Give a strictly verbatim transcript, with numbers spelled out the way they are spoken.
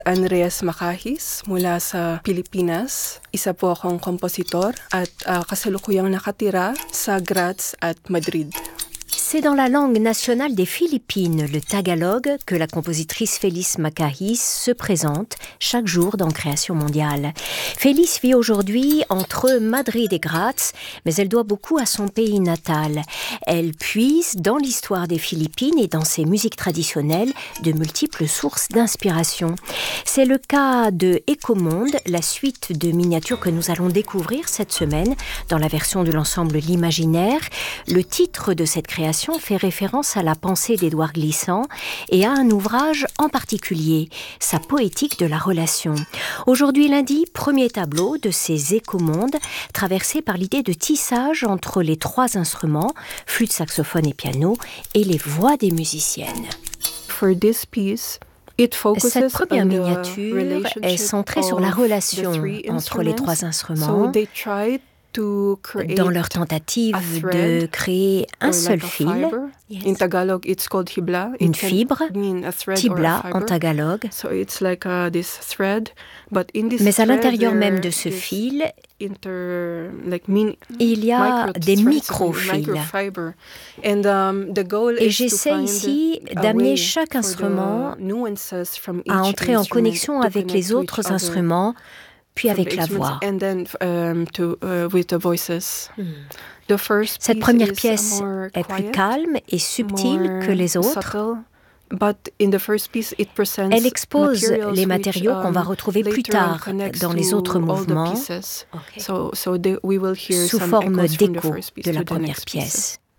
Andres Macahis mula sa Pilipinas. Isa po akong kompositor at uh, kasalukuyang nakatira sa Graz at Madrid. C'est dans la langue nationale des Philippines, le tagalog, que la compositrice Felice Macahis se présente chaque jour dans Création mondiale. Felice vit aujourd'hui entre Madrid et Graz, mais elle doit beaucoup à son pays natal. Elle puise dans l'histoire des Philippines et dans ses musiques traditionnelles de multiples sources d'inspiration. C'est le cas de Ecomonde, la suite de miniatures que nous allons découvrir cette semaine dans la version de l'ensemble L'Imaginaire. Le titre de cette création fait référence à la pensée d'Édouard Glissant et à un ouvrage en particulier, sa poétique de la relation. Aujourd'hui lundi, premier tableau de ces écomondes traversés par l'idée de tissage entre les trois instruments, flûte, saxophone et piano, et les voix des musiciennes. For this piece, cette première miniature est centrée sur la relation entre les trois instruments. Dans leur tentative de créer un seul fil, yes. Une fibre, tibla en tagalog, mais à l'intérieur même de ce fil, il y a des micro-fils. Et j'essaie ici d'amener chaque instrument à entrer en connexion avec les autres instruments, puis avec la voix. Cette première pièce est plus calme et subtile que les autres. Elle expose les matériaux qu'on va retrouver plus tard dans les autres mouvements, okay, sous forme d'écho de la première pièce.